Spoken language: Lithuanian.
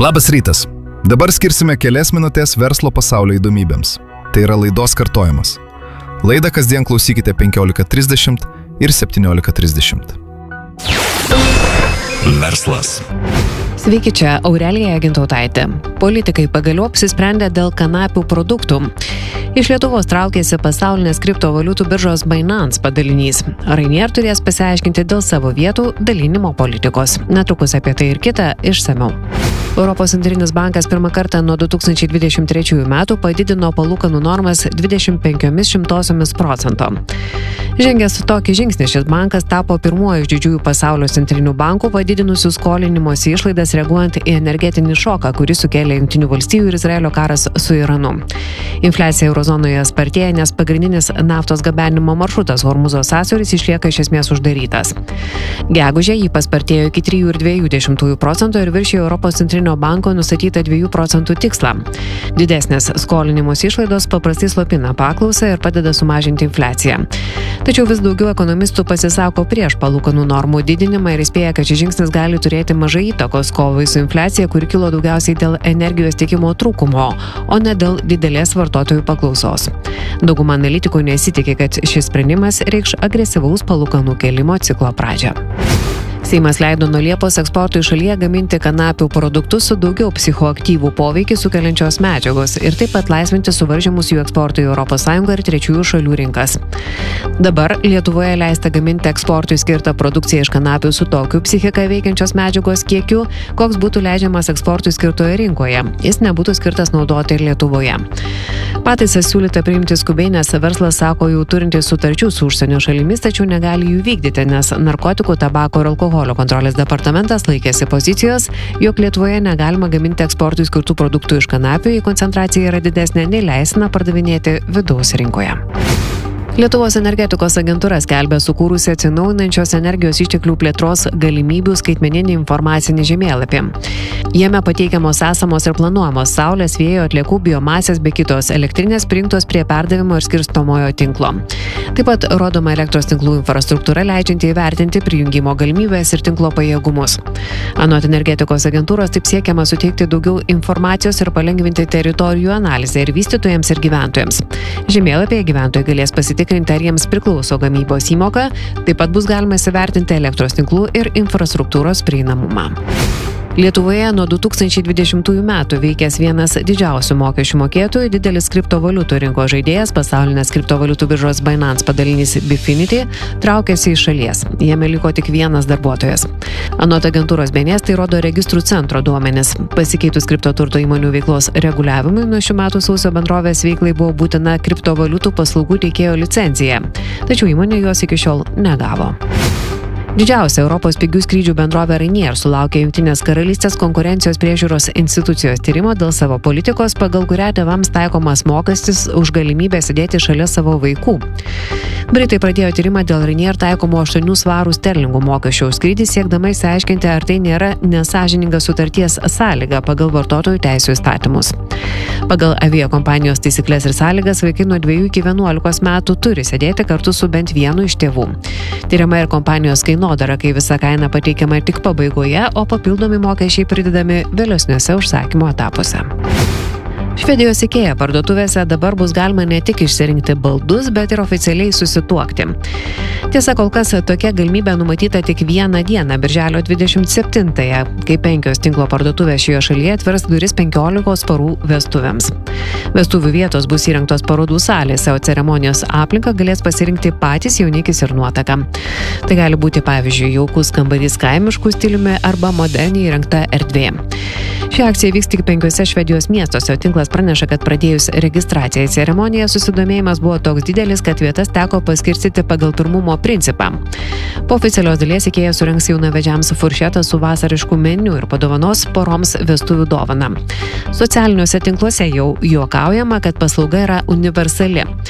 Labas rytas. Dabar skirsime kelias minutės verslo pasaulio įdomybėms. Tai yra laidos kartojimas. Laidą kasdien klausykite 15:30 ir 17:30. Verslas. Sveiki, čia Aurelija Gintautaitė. Politikai pagaliau apsisprendė dėl kanapių produktų. Iš Lietuvos traukėsi pasaulinės kriptovaliutų biržos Binance padalinys. Rainier turės pasiaiškinti dėl savo vietų dalinimo politikos. Netrukus apie tai ir kita išsamiau. Europos centrinis bankas pirmą kartą nuo 2023 metų padidino palūkanų normas 25%. Žengęs tokį žingsnį, šis bankas tapo pirmuoju iš didžiųjų pasaulio centrinių bankų padidinusių skolinimosi išlaidas reaguojant į energetinį šoką, kurį sukėlė Jungtinių valstijų ir Izraelio karas su Iranu. Infliacija eurozonoje spartėja, nes pagrindinis naftos gabenimo maršrutas Hormuzo sąsiauris išlieka iš esmės uždarytas. Gegužę jį paspartėjo iki 3,2% ir viršijo Europos centrinio banko nustatytą 2% tikslą. Didesnės skolinimos išlaidos paprastai slopina paklausą ir padeda sumažinti infliaciją. Tačiau vis daugiau ekonomistų pasisako prieš palūkanų normų didinimą ir įspėja, kad šis žingsnis gali turėti mažai įtakos kovai su infliacija, kuri kilo daugiausiai dėl energijos tiekimo trūkumo, o ne dėl didelės vartotojų paklausos. Dauguma analitikų nesitikė, kad šis sprendimas reikš agresyvaus palūkanų kėlimo ciklo pradžią. Seimas leido nuo Liepos eksportui šalyje gaminti kanapių produktus su daugiau psichoaktyvų poveikį sukeliančios medžiagos ir taip pat laisvinti suvaržymus jų eksportui į ES ir trečiųjų šalių rinkas. Dabar Lietuvoje leista gaminti eksportui skirtą produkciją iš kanapių su tokiu psichiką veikiančios medžiagos kiekiu, koks būtų leidžiamas eksportui skirtoje rinkoje. Jis nebūtų skirtas naudoti ir Lietuvoje. Pataisas siūlyta priimti skubiai, nes verslas sako jau turintis sutarčių su užsienio šalimis, tačiau negali jų vykdyti, nes narkotikų, tabako ir alkoholio kontrolės departamentas laikėsi pozicijos, jog Lietuvoje negalima gaminti eksportui skirtų produktų iš kanapių, jei koncentracija yra didesnė nei leistina pardavinėti vidaus rinkoje. Lietuvos energetikos agentūra skelbia sukūrusi atsinaujinančios energijos išteklių plėtros galimybių skaitmeninį informacinį žemėlapį. Jame pateikiamos esamos ir planuojamos saulės, vėjo, atliekų, biomasės bei kitos elektrinės prijungtos prie perdavimo ir skirstomojo tinklo. Taip pat rodoma elektros tinklų infrastruktūra, leidžianti įvertinti prijungimo galimybės ir tinklo pajėgumus. Anot energetikos agentūros taip siekiama suteikti daugiau informacijos ir palengvinti teritorijų analizę ir vystytojams ir gyventojams. Žemėlapyje gyventojai galės pasitikrinti, ar jiems priklauso gamybos įmoka, taip pat bus galima įsivertinti elektros tinklų ir infrastruktūros prieinamumą. Lietuvoje nuo 2020 metų veikęs vienas didžiausių mokesčių mokėtojų, didelis kriptovaliutų rinkos žaidėjas, pasaulinės kriptovaliutų biržos Binance padalinys Bifinity, traukėsi iš šalies. Jame liko tik vienas darbuotojas. Anot agentūros BNS tai rodo registrų centro duomenis. Pasikeitus kriptoturto įmonių veiklos reguliavimui, nuo šių metų sausio bendrovės veiklai buvo būtina kriptovaliutų paslaugų teikėjo licencija. Tačiau įmonė jos iki šiol negavo. Didžiausia Europos pigių skrydžių bendrovė Rainier sulaukė Jungtinės karalystės konkurencijos priežiūros institucijos tyrimo dėl savo politikos, pagal kurią tėvams taikomas mokestis už galimybę sėdėti šalia savo vaikų. Britai pradėjo tyrimą dėl Rainier taikomo 8 svarų sterlingų mokesčio už skrydį, siekdama išsiaiškinti, ar tai nėra nesąžininga sutarties sąlyga pagal vartotojų teisių įstatymus. Pagal aviakompanijos taisyklės ir sąlygas vaikai nuo 2 iki 11 metų turi sėdėti kartu su bent vienu iš tėvų. Tyriama ir kompanijos kainodara, kai visa kaina pateikiama tik pabaigoje, o papildomi mokesčiai pridedami vėlesniuose užsakymo etapuose. Švedijos IKEA parduotuvėse dabar bus galima ne tik išsirinkti baldus, bet ir oficialiai susituokti. Tiesa, kol kas tokia galimybė numatyta tik vieną dieną, birželio 27-ąją, kai 5 tinklo parduotuvės šioje šalyje atvers duris 15 parų vestuvėms. Vestuvių vietos bus įrengtos parodų salėse, o ceremonijos aplinką galės pasirinkti patys jaunikis ir nuotaka. Tai gali būti, pavyzdžiui, jaukus kambarys kaimiškų stiliumi arba moderniai įrengta erdvė. Ši akcija vyks tik 5 Švedijos miestuose, o tinklas praneša, kad pradėjus registraciją į ceremoniją susidomėjimas buvo toks didelis, kad vietas teko paskirstyti pagal pirmumo principą. Po oficialios dalies IKEA surengs jaunavedžiams furšetą su vasarišku meniu ir padovanos poroms vestuvių dovaną. Socialiniuose tinkluose jau juokaujama, kad paslauga yra universali.